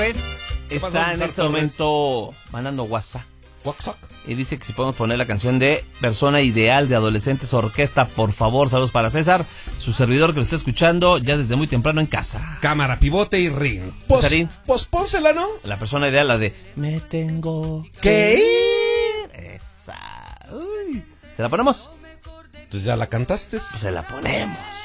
Pues está en este momento mandando WhatsApp y dice que si podemos poner la canción de Persona Ideal de Adolescentes Orquesta, por favor. Saludos para César, su servidor que lo está escuchando ya desde muy temprano en casa. Cámara, pivote y ring. Pues pónsela, ¿no? La persona ideal, la de Me tengo que ir. Esa. Uy. ¿Se la ponemos? Pues ya la cantaste. Pues se la ponemos.